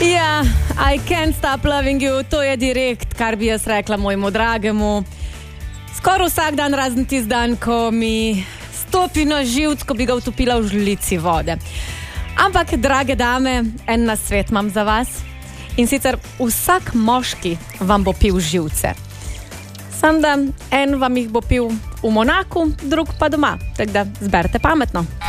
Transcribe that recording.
Ja, I can't stop loving you, to je direkt, kar bi jaz rekla mojemu dragemu. Skoraj vsak dan, razen tisti dan, ko mi stopi na živc, ko bi ga utopila v žlici vode. Ampak, drage dame, en nasvet imam za vas. In sicer vsak moški vam bo pil živce. Sam da en vam jih bo pil v Monaku, drug pa doma. Tako da zberite pametno.